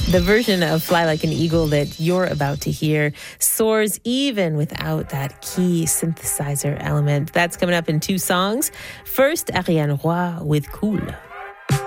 The version of Fly Like an Eagle that you're about to hear soars even without that key synthesizer element. That's coming up in two songs. First, Ariane Roy with Cool.